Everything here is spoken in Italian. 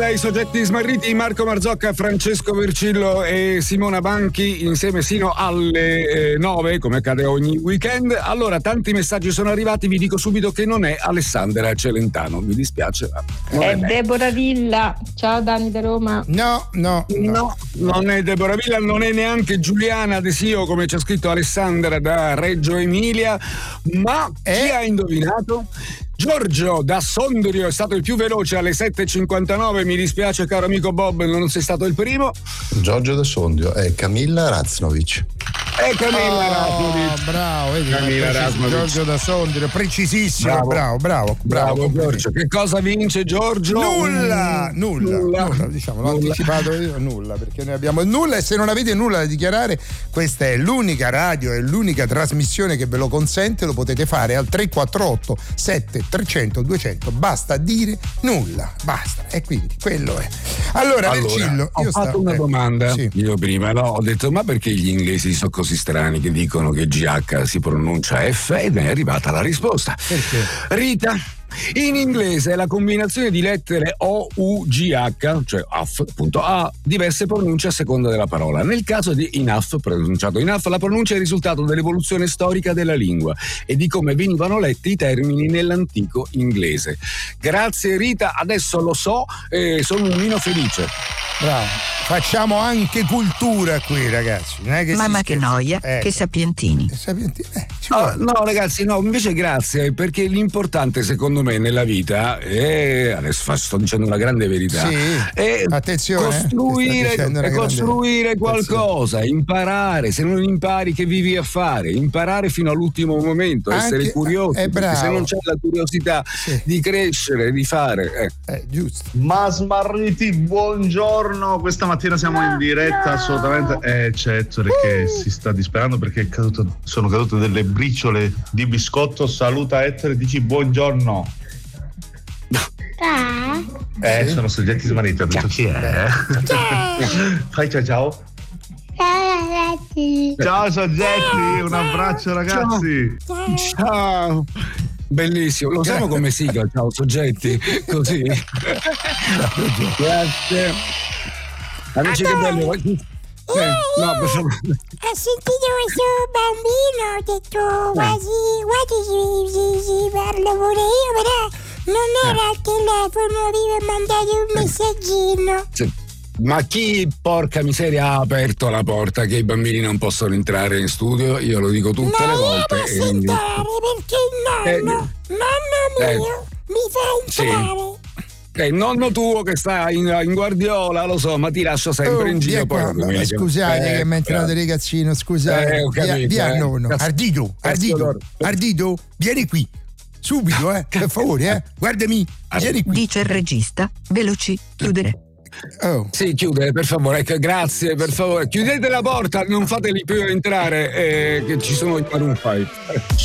I soggetti smarriti Marco Marzocca, Francesco Vercillo e Simona Banchi insieme sino alle 9, come accade ogni weekend. Allora, tanti messaggi sono arrivati, vi dico subito che non è Alessandra Celentano, mi dispiace. È Deborah Villa. Ciao Dani da Roma. No, non è Deborah Villa, non è neanche Giuliana Desio come c'è scritto Alessandra da Reggio Emilia, ma chi ha indovinato? Giorgio da Sondrio è stato il più veloce alle 7.59, mi dispiace caro amico Bob, non sei stato il primo. Giorgio da Sondrio è Camilla Raznovic. Bravo, vedi, Camilla Raznovic. Giorgio da Sondrio, precisissimo, bravo Giorgio. Che cosa vince Giorgio? Nulla, diciamo, l'ho anticipato io, nulla, perché noi abbiamo nulla e se non avete nulla da dichiarare, questa è l'unica radio e l'unica trasmissione che ve lo consente, lo potete fare al 348 7300 200, basta dire nulla, basta, e quindi quello è. Allora Vercillo, ho fatto una domanda io prima, no? Ho detto ma perché gli inglesi sono così strani che dicono che GH si pronuncia F, ed è arrivata la risposta. Perché? Rita, in inglese la combinazione di lettere O-U-G-H, cioè AF, appunto, ha diverse pronunce a seconda della parola. Nel caso di enough, pronunciato enough, la pronuncia è il risultato dell'evoluzione storica della lingua e di come venivano letti i termini nell'antico inglese. Grazie Rita, adesso lo so e sono un mino felice. Bravo, facciamo anche cultura qui ragazzi, non è che mamma che noia, che sapientini. No ragazzi, no, invece grazie, perché l'importante secondo me nella vita è, adesso sto dicendo una grande verità, è attenzione, costruire qualcosa, imparare, se non impari che vivi a fare, imparare fino all'ultimo momento, essere curiosi, perché se non c'è la curiosità di crescere, di fare, giusto. Ma smarriti, buongiorno, questa mattina siamo in diretta assolutamente, c'è Ettore che si sta disperando perché sono cadute delle briciole di biscotto. Saluta Ettore, dici buongiorno. Sono soggetti smarriti, ho detto chi è? Fai ciao. Ciao ragazzi. Ciao soggetti, un abbraccio ragazzi. Ciao. Bellissimo, lo usiamo come sigla, ciao soggetti, così. Grazie. Amici, che bello. Ho sentito questo bambino, ho detto quasi si parlo pure io, però non era al telefono, avevo mandato un messaggino. Ma chi, porca miseria, ha aperto la porta che i bambini non possono entrare in studio? Io lo dico tutte le volte. Non entrare perché il nonno mio mi fa entrare. Il nonno tuo che sta in Guardiola, lo so, ma ti lascio sempre in giro. Poi scusate che mi è entrato il ragazzino, scusate. Via nonno. Ardito, vieni qui. Subito, per favore, guardami. Vieni qui. Dice il regista, veloci, chiudere. Sì, chiudere per favore, grazie, per favore. Chiudete la porta, non fateli più entrare, che ci sono i Maroon 5.